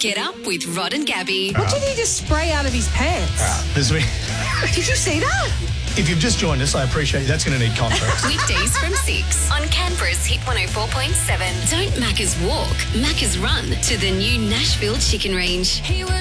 Get up with Rod and Gabby. What did he just spray out of his pants? Did you see that? If you've just joined us, I appreciate that's going to need context. Weekdays from 6 on Canberra's Hit 104.7. Don't Macca's walk, Macca's run to the new Nashville Chicken Range.